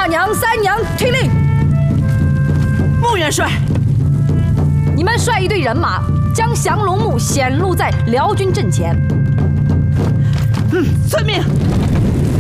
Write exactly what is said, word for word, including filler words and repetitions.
二娘、三娘听令。 穆元帅， 你们率一队人马，将降龙木显露在辽军阵前。 嗯，遵命。